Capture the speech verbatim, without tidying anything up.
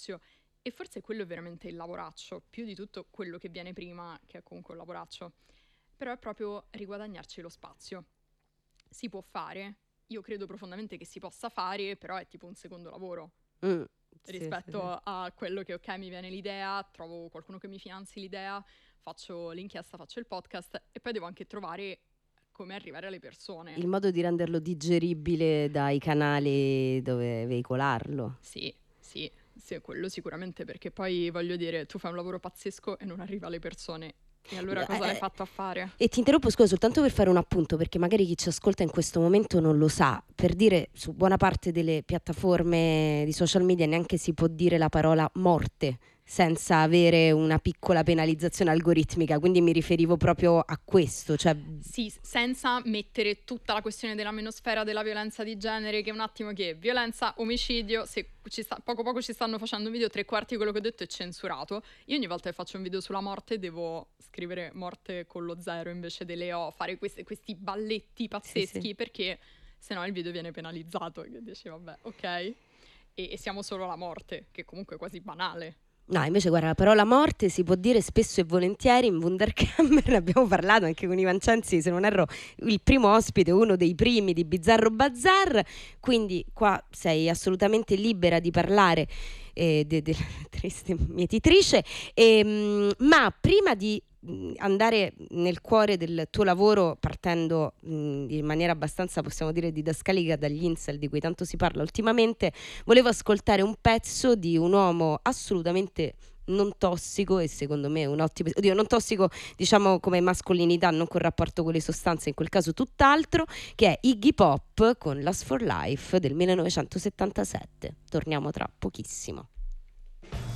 spazio. E forse quello è veramente il lavoraccio, più di tutto quello che viene prima, che è comunque un lavoraccio. Però è proprio riguadagnarci lo spazio. Si può fare, io credo profondamente che si possa fare, però è tipo un secondo lavoro. Mm, sì, Rispetto sì, sì. a quello che, ok, mi viene l'idea, trovo qualcuno che mi finanzi l'idea, faccio l'inchiesta, faccio il podcast e poi devo anche trovare come arrivare alle persone. Il modo di renderlo digeribile dai canali dove veicolarlo. Sì, sì, sì, quello sicuramente, perché poi voglio dire, tu fai un lavoro pazzesco e non arriva alle persone. E allora cosa l'hai Eh, fatto a fare? E ti interrompo, scusa, soltanto per fare un appunto, perché magari chi ci ascolta in questo momento non lo sa. Per dire, su buona parte delle piattaforme di social media neanche si può dire la parola morte senza avere una piccola penalizzazione algoritmica, quindi mi riferivo proprio a questo, cioè Sì, senza mettere tutta la questione della menosfera della violenza di genere, che un attimo che violenza, omicidio, se ci sta, poco poco ci stanno facendo un video, tre quarti di quello che ho detto è censurato. Io ogni volta che faccio un video sulla morte devo scrivere morte con lo zero invece delle O, fare questi, questi balletti sì, pazzeschi, sì. perché sennò il video viene penalizzato. Che dici, vabbè, ok, e, e siamo solo alla morte, che comunque è quasi banale. No, invece guarda, la parola morte si può dire spesso e volentieri in Wunderkammer, ne abbiamo parlato anche con Ivan Censi, se non erro il primo ospite, uno dei primi di Bizzarro Bazar, quindi qua sei assolutamente libera di parlare eh, de- della triste mietitrice, ehm, ma prima di mh, andare nel cuore del tuo lavoro partendo mh, in maniera abbastanza, possiamo dire, didascalica dagli incel di cui tanto si parla ultimamente, volevo ascoltare un pezzo di un uomo assolutamente non tossico e secondo me un ottimo, oddio, non tossico diciamo come mascolinità, non con rapporto con le sostanze, in quel caso tutt'altro, che è Iggy Pop con Last for Life del millenovecentosettantasette. Torniamo tra pochissimo.